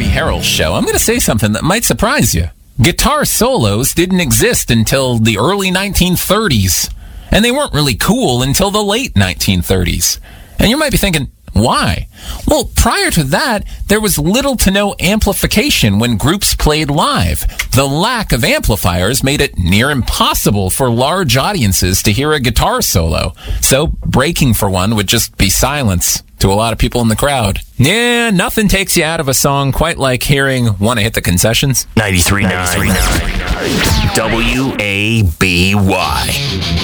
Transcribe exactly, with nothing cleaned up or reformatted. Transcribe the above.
Harrell Show, I'm going to say something that might surprise you. Guitar solos didn't exist until the early nineteen thirties, and they weren't really cool until the late nineteen thirties. And you might be thinking, why? Well, prior to that, there was little to no amplification when groups played live. The lack of amplifiers made it near impossible for large audiences to hear a guitar solo. So breaking for one would just be silence to a lot of people in the crowd. Yeah, nothing takes you out of a song quite like hearing Wanna Hit the Concessions? ninety-three point nine W A B Y.